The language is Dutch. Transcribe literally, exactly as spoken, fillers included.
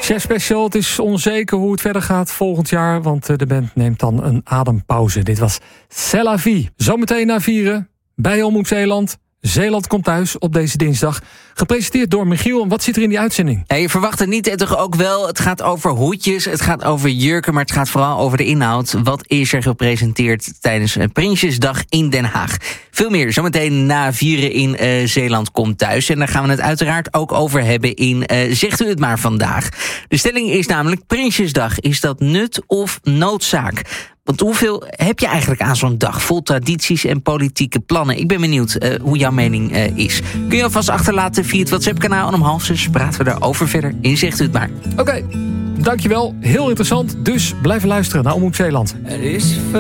Chef Special, het is onzeker hoe het verder gaat volgend jaar, want de band neemt dan een adempauze. Dit was C'est la vie. Zometeen na vieren bij Omroep Zeeland. Zeeland komt thuis op deze dinsdag. Gepresenteerd door Michiel. En wat zit er in die uitzending? Ja, je verwacht het niet en toch ook wel. Het gaat over hoedjes, het gaat over jurken, maar het gaat vooral over de inhoud. Wat is er gepresenteerd tijdens Prinsjesdag in Den Haag? Veel meer zometeen na vieren in uh, Zeeland komt thuis. En daar gaan we het uiteraard ook over hebben in uh, Zegt u het maar vandaag. De stelling is namelijk Prinsjesdag. Is dat nut of noodzaak? Want hoeveel heb je eigenlijk aan zo'n dag vol tradities en politieke plannen? Ik ben benieuwd uh, hoe jouw mening uh, is. Kun je alvast achterlaten via het WhatsApp-kanaal. En om half zes praten we daarover verder in Zegt u het maar. Oké, okay, dankjewel. Heel interessant. Dus blijf luisteren naar Omroep Zeeland. Er is